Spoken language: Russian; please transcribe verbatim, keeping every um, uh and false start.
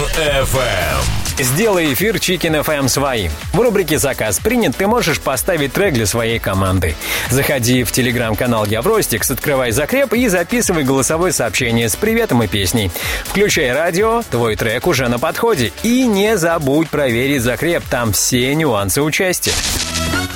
эф эм. Сделай эфир Chicken эф эм своим. В рубрике «Заказ принят» ты можешь поставить трек для своей команды. Заходи в телеграм-канал Явростикс, открывай закреп и записывай голосовое сообщение с приветом и песней. Включай радио, твой трек уже на подходе. И не забудь проверить закреп, там все нюансы участия.